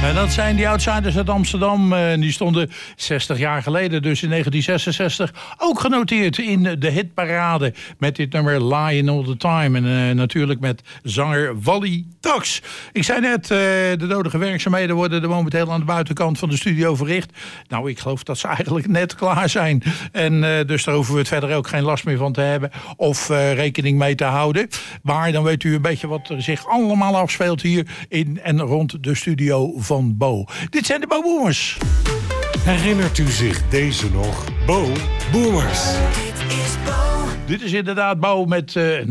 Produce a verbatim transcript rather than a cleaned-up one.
En dat zijn die Outsiders uit Amsterdam. Uh, die stonden zestig jaar geleden, dus in negentien zesenzestig... ook genoteerd in de hitparade met dit nummer Lying All The Time. En uh, natuurlijk met zanger Wally Tax. Ik zei net, uh, de nodige werkzaamheden worden er momenteel aan de buitenkant van de studio verricht. Nou, ik geloof dat ze eigenlijk net klaar zijn. En uh, dus daar hoeven we het verder ook geen last meer van te hebben of uh, rekening mee te houden. Maar dan weet u een beetje wat er zich allemaal afspeelt hier in en rond de studio van Bo. Dit zijn de Bo Boomers. Herinnert u zich deze nog? Bo Boomers. Dit is inderdaad Bo met uh,